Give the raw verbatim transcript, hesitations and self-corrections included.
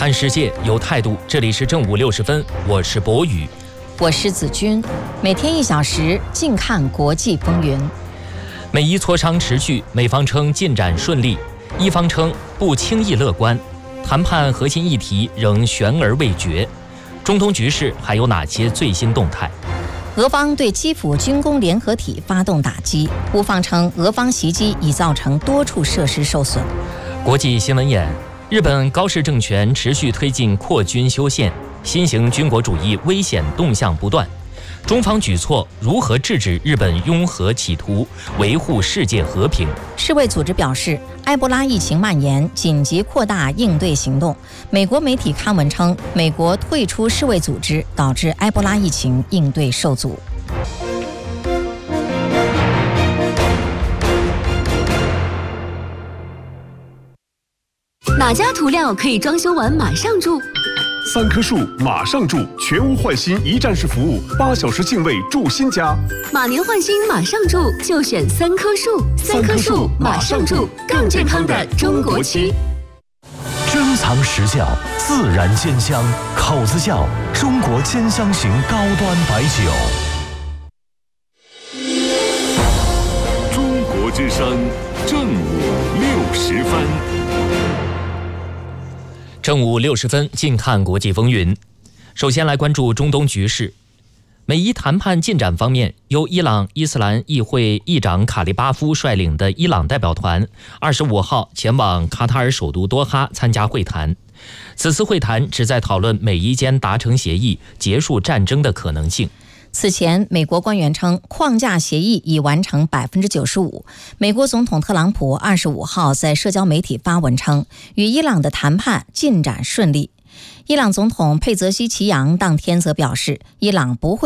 看世界有态度，这里是正午六十分，我是博宇， 我是子君，每天一小时，静看国际风云。 美伊磋商持续，美方称进展顺利，伊方称不轻易乐观，谈判核心议题仍悬而未决。中东局势还有哪些最新动态？ 俄方对基辅军工联合体发动打击，乌方称俄方袭击已造成多处设施受损。 国际新闻眼：日本高市政权持续推进扩军修宪，新型军国主义危险动向不断。中方举措如何制止日本拥核企图，维护世界和平？ 世卫组织表示，埃博拉疫情蔓延，紧急扩大应对行动。美国媒体刊文称，美国退出世卫组织，导致埃博拉疫情应对受阻。 哪家涂料可以装修完马上住？ 三棵树马上住，全屋换新一站式服务，八小时净位住新家。 马年换新马上住，就选三棵树。三棵树马上住，更健康的中国区。 珍藏实窖，自然兼香，口子窖中国兼香型高端白酒。 中国之声，正午六十分。 正午六十分，近看国际风云。首先来关注中东局势。美伊谈判进展方面，由伊朗伊斯兰议会议长卡利巴夫率领的伊朗代表团二十五号前往卡塔尔首都多哈参加会谈。此次会谈旨在讨论美伊间达成协议，结束战争的可能性。 此前，美国官员称框架协议已完成百分之九十五。美国总统特朗普二十五号在社交媒体发文称，与伊朗的谈判进展顺利。伊朗总统佩泽西奇扬当天则表示，伊朗不会